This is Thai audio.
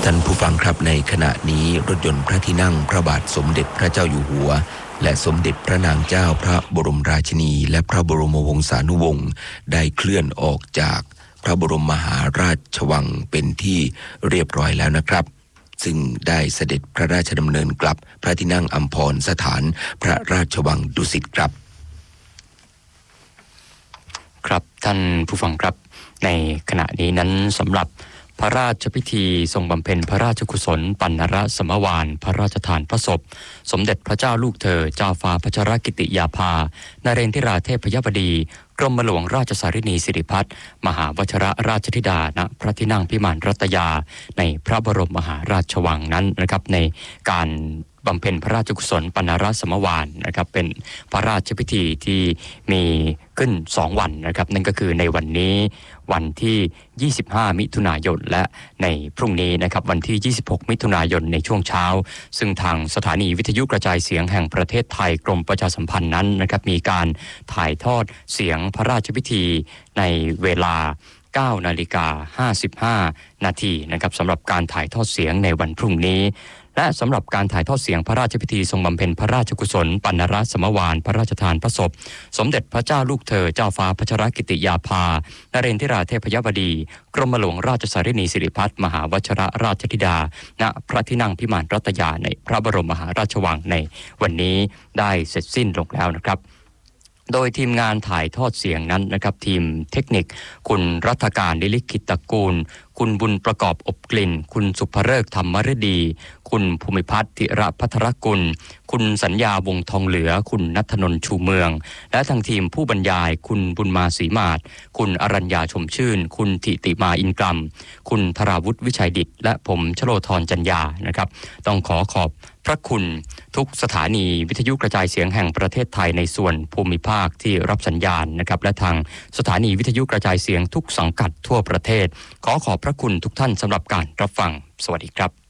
ท่านผู้ฟังครับในขณะนี้รถยนต์พระที่นั่งพระบาทสมเด็จพระเจ้าอยู่หัวและสมเด็จพระนางเจ้าพระบรมราชินีและพระบรมวงศานุวงศ์ได้เคลื่อนออกจากพระบรมมหาราชวังเป็นที่เรียบร้อยแล้วนะครับซึ่งได้เสด็จพระราชดำเนินกลับพระที่นั่งอัมพรสถานพระราชวังดุสิตครับครับท่านผู้ฟังครับในขณะนี้นั้นสำหรับพระราชพิธีทรงบำเพ็ญพระราชกุศลปัณณรสมวานพระราชทานพระศพสมเด็จพระเจ้าลูกเธอเจ้าฟ้าพัชรกิติยาภานเรนทิราเทพยบดีกรมหลวงราชสารินีสิริพัฒน์มหาวชิรราชธิดาณพระที่นั่งพิมานรัตยาในพระบรมมหาราชวังนั้นนะครับในการบำเพ็ญพระราชกุศลปัณณรสมวานนะครับเป็นพระราชพิธีที่มีขึ้น2วันนะครับนั่นก็คือในวันนี้วันที่25มิถุนายนและในพรุ่งนี้นะครับวันที่26มิถุนายนในช่วงเช้าซึ่งทางสถานีวิทยุกระจายเสียงแห่งประเทศไทยกรมประชาสัมพันธ์นั้นนะครับมีการถ่ายทอดเสียงพระราชพิธีในเวลา9:55 นาทีนะครับสำหรับการถ่ายทอดเสียงในวันพรุ่งนี้และสำหรับการถ่ายทอดเสียงพระราชพิธีทรงบำเพ็ญพระราชกุศลปัณณรสมวานพระราชทานพระศพสมเด็จพระเจ้าลูกเธอเจ้าฟ้าพัชรกิติยาภานเรนทิราเทพยบดีกรมหลวงราชสารินีสิริพัฒน์มหาวชิรราชธิดาณพระที่นั่งพิมานรัตยาในพระบรมมหาราชวังในวันนี้ได้เสร็จสิ้นลงแล้วนะครับโดยทีมงานถ่ายทอดเสียงนั้นนะครับทีมเทคนิคคุณรัฐการลิลิขิตตระกูลคุณบุญประกอบอบกลิ่นคุณสุภเริกธรรมฤดีคุณภูมิพัฒน์ธิระพัทรกุลคุณสัญญาวงทองเหลือคุณณัฐนนท์ชูเมืองและทางทีมผู้บรรยายคุณบุญมาศรีมาศคุณอรัญญาชมชื่นคุณธิติมาอินกรรมคุณธราวุฒิวิชัยดิษฐ์และผมชโลธรจัญญานะครับต้องขอบพระคุณทุกสถานีวิทยุกระจายเสียงแห่งประเทศไทยในส่วนภูมิภาคที่รับสัญญาณนะครับและทางสถานีวิทยุกระจายเสียงทุกสังกัดทั่วประเทศขอบพระคุณทุกท่านสำหรับการรับฟังสวัสดีครับ